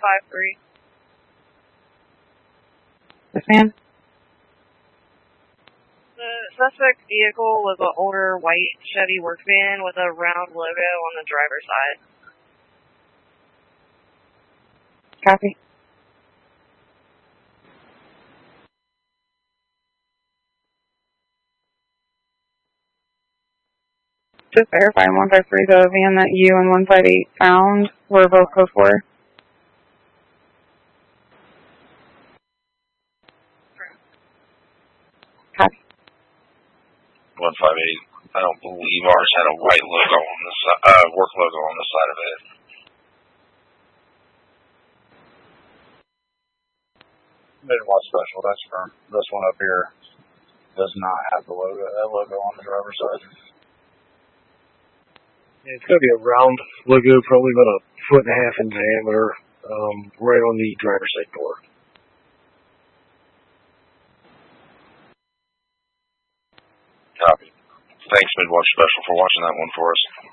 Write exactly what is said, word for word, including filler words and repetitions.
five three. Yes, ma'am. The suspect vehicle was an older white Chevy work van with a round logo on the driver's side. Copy. Just verifying one five three, the van that you and one five eight found were both code four. Copy. one five eight, I don't believe ours had a white logo on the side, uh, work logo on the side of it. Midwest Special, that's firm. This one up here does not have the logo, that logo on the driver's side. Yeah, it's got to be a round logo, probably about a foot and a half in diameter, um, right on the driver's side door. Copy. Thanks, Midwest Special, for watching that one for us.